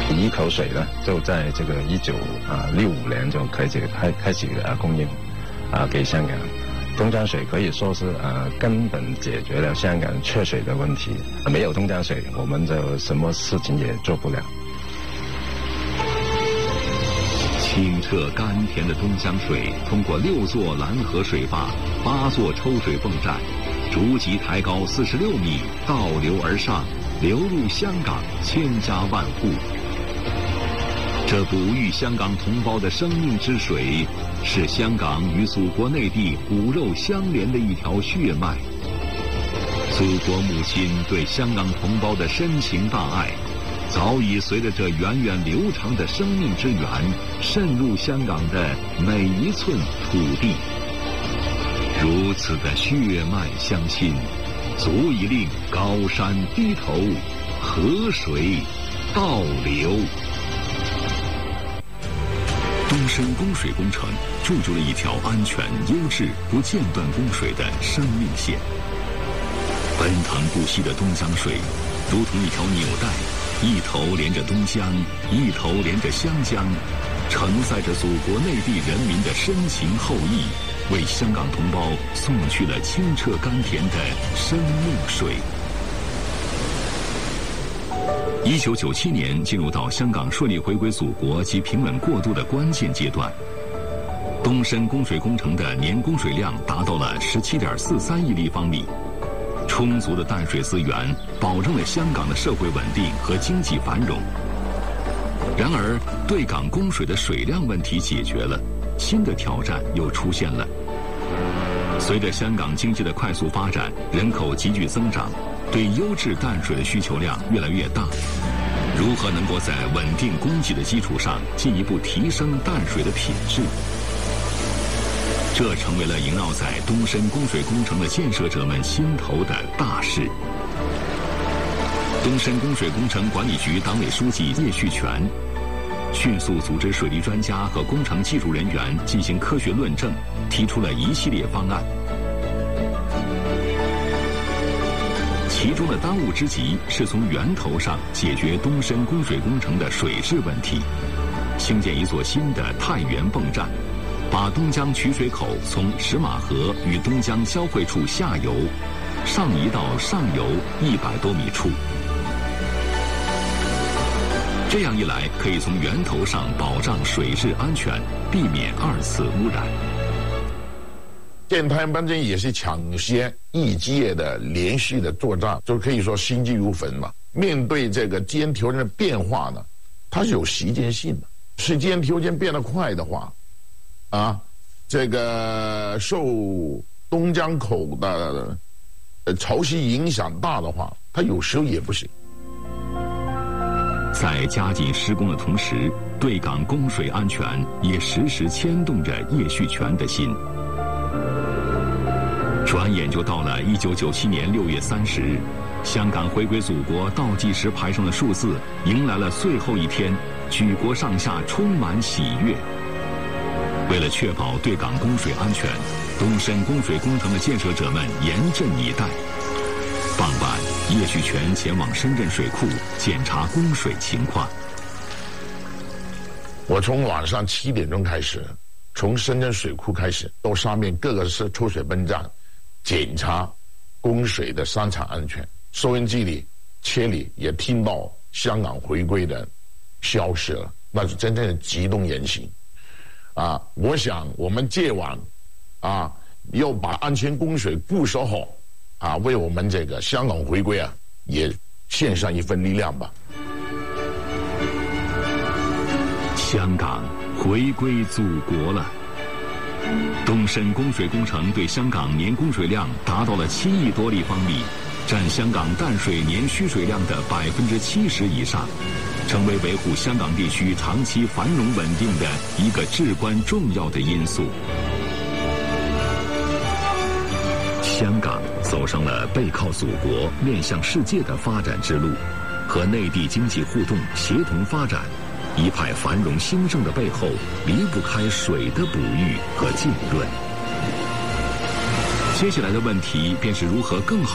第一口水呢，就在这个1965年就开始供应给香港。东江水可以说是根本解决了香港缺水的问题。没有东江水，我们就什么事情也做不了。 清澈甘甜的东江水通过6座拦河水坝、8座抽水泵站，逐级抬高46米，倒流而上，流入香港千家万户。这哺育香港同胞的生命之水，是香港与祖国内地骨肉相连的一条血脉。祖国母亲对香港同胞的深情大爱，早已随着这源远流长的生命之源，渗入香港的每一寸土地。如此的血脉相亲，足以令高山低头，河水倒流。东深供水工程筑就了一条安全、优质、不间断供水的生命线。奔腾不息的东江水，如同一条纽带，一头连着东江，一头连着湘江，承载着祖国内地人民的深情厚谊，为香港同胞送去了清澈甘甜的生命水。1997年进入到香港顺利回归祖国及平稳过渡的关键阶段，东深供水工程的年供水量达到了17.43亿立方米，充足的淡水资源保证了香港的社会稳定和经济繁荣。然而，对港供水的水量问题解决了，新的挑战又出现了。随着香港经济的快速发展，人口急剧增长，对优质淡水的需求量越来越大。如何能够在稳定供给的基础上进一步提升淡水的品质？这成为了萦绕在东深供水工程的建设者们心头的大事。东深供水工程管理局党委书记叶旭全迅速组织水利专家和工程技术人员进行科学论证，提出了一系列方案。其中的当务之急是从源头上解决东深供水工程的水质问题，兴建一座新的太原泵站，把东江取水口从石马河与东江交汇处下游上移到上游100多米处。这样一来，可以从源头上保障水质安全，避免2次污染。 建太原泵站也是抢先一届的连续的作战，就可以说心急如焚嘛。面对这个基因条件的变化呢，它是有时间性的。是基因条件变得快的话，这个受东江口的潮汐影响大的话，它有时候也不行。 在加紧施工的同时，对港供水安全也时时牵动着叶旭全的心。转眼就到了1997年6月30日，香港回归祖国倒计时牌上的数字迎来了最后一天，举国上下充满喜悦。为了确保对港供水安全，东深供水工程的建设者们严阵以待。傍晚，叶旭全前往深圳水库检查供水情况。 我从晚上7点钟开始，从深圳水库开始，到上面各个抽水泵站检查供水的生产安全。收音机里、车里也听到香港回归的消息了，那是真正的激动人心。我想我们借晚要把安全供水固守好为我们这个香港回归也献上一份力量吧。 香港回归祖国了。东深供水工程对香港年供水量达到了7亿多立方米，占香港淡水年需水量的70%以上，成为维护香港地区长期繁荣稳定的一个至关重要的因素。香港走上了背靠祖国、面向世界的发展之路，和内地经济互动协同发展。一派繁荣兴盛的背后，离不开水的哺育和浸润。接下来的问题便是如何更好